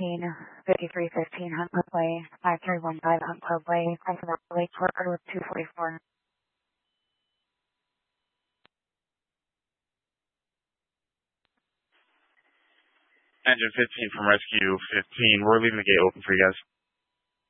5315 Hunt Club Way, 5315 Hunt Club Way, from Lakeport Road 244. Engine 15 from Rescue 15. We're leaving the gate open for you guys.